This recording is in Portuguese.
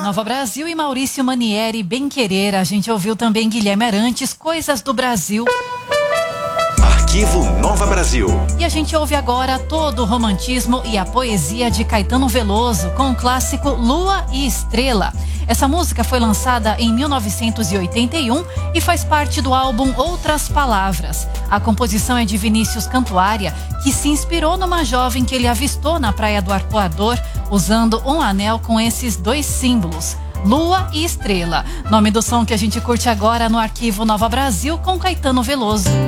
Nova Brasil e Maurício Manieri, Bem Querer. A gente ouviu também Guilherme Arantes, Coisas do Brasil. Arquivo Nova Brasil. E a gente ouve agora todo o romantismo e a poesia de Caetano Veloso com o clássico Lua e Estrela. Essa música foi lançada em 1981 e faz parte do álbum Outras Palavras. A composição é de Vinícius Cantuária, que se inspirou numa jovem que ele avistou na Praia do Arpoador, usando um anel com esses dois símbolos, Lua e Estrela. Nome do som que a gente curte agora no Arquivo Nova Brasil com Caetano Veloso.